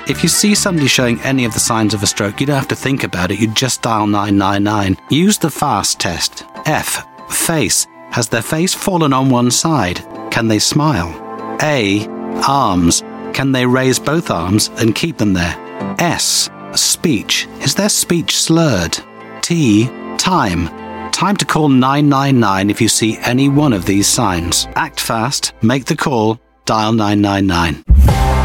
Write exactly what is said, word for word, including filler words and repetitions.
If you see somebody showing any of the signs of a stroke, you don't have to think about it. You just dial nine nine nine. Use the FAST test. F. Face. Has their face fallen on one side? Can they smile? A. Arms. Can they raise both arms and keep them there? S. Speech. Is their speech slurred? T. Time. Time to call nine nine nine if you see any one of these signs. Act fast, make the call, dial nine nine nine.